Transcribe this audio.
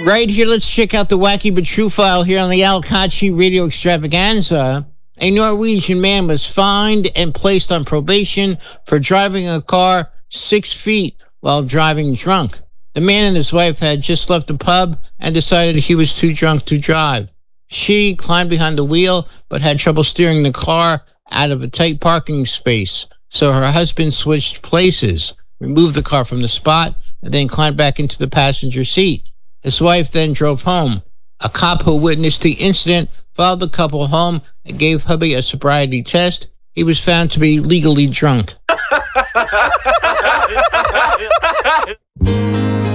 Right here, let's check out the wacky but true file here on the Al Kachi Radio Extravaganza. A Norwegian man was fined and placed on probation for driving a car 6 feet while driving drunk. The man and his wife had just left the pub and decided he was too drunk to drive. She climbed behind the wheel but had trouble steering the car out of a tight parking space, so her husband switched places, removed the car from the spot, and then climbed back into the passenger seat. His wife then drove home. A cop who witnessed the incident followed the couple home and gave hubby a sobriety test. He was found to be legally drunk.